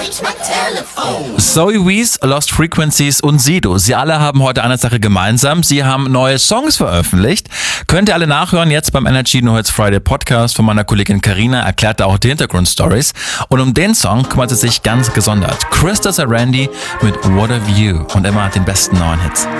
Zoe Wees, Lost Frequencies und Sido. Sie alle haben heute eine Sache gemeinsam. Sie haben neue Songs veröffentlicht. Könnt ihr alle nachhören jetzt beim Energy No Hits Friday Podcast von meiner Kollegin Carina, erklärt da auch die Hintergrundstories. Und um den Song kümmert sie sich ganz gesondert. Krista Randy mit What a View und immer den besten neuen Hits.